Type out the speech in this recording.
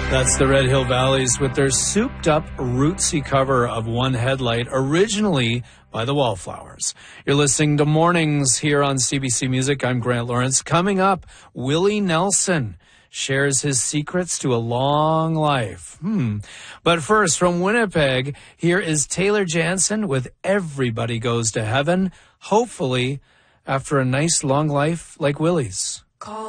That's the Red Hill Valleys with their souped-up, rootsy cover of One Headlight, originally by the Wallflowers. You're listening to Mornings here on CBC Music. I'm Grant Lawrence. Coming up, Willie Nelson shares his secrets to a long life. But first, from Winnipeg, here is Taylor Jansen with Everybody Goes to Heaven, hopefully after a nice long life like Willie's.